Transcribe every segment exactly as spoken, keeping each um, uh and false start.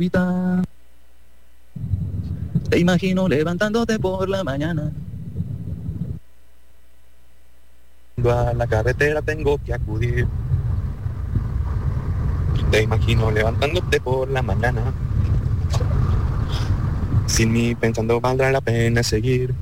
vida. Te imagino levantándote por la mañana. A la carretera tengo que acudir. Te imagino levantándote por la mañana. Sin mí pensando valdrá la pena seguir.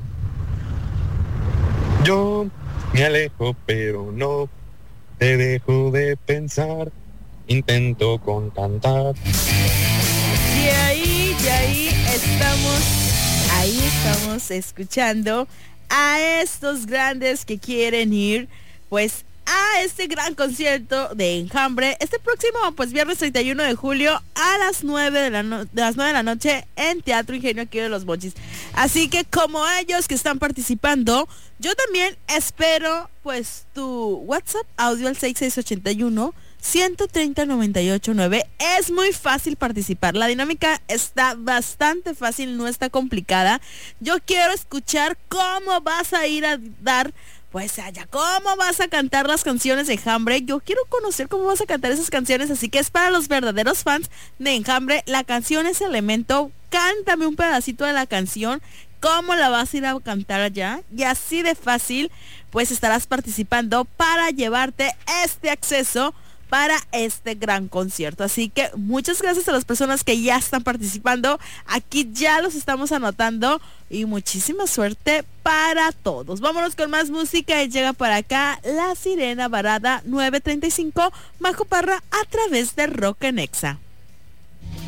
Yo me alejo pero no te dejo de pensar. Intento con cantar. Y ahí, y ahí estamos, ahí estamos escuchando a estos grandes que quieren ir, pues, a este gran concierto de Enjambre este próximo, pues, viernes treinta y uno de julio a las nueve de la, no- de las nueve de la noche en Teatro Ingenio aquí de Los Mochis. Así que como ellos que están participando, yo también espero, pues, tu WhatsApp audio al seis seis ocho uno ciento treinta noventa y ocho nueve. Es muy fácil participar. La dinámica está bastante fácil, no está complicada. Yo quiero escuchar cómo vas a ir a dar, pues allá, cómo vas a cantar las canciones de Enjambre. Yo quiero conocer cómo vas a cantar esas canciones, así que es para los verdaderos fans de Enjambre. La canción es Elemento. Cántame un pedacito de la canción. ¿Cómo la vas a ir a cantar allá? Y así de fácil, pues estarás participando para llevarte este acceso para este gran concierto. Así que muchas gracias a las personas que ya están participando. Aquí ya los estamos anotando y muchísima suerte para todos. Vámonos con más música y llega para acá La Sirena Varada nueve treinta y cinco, Majo Parra a través de Rock en Exa.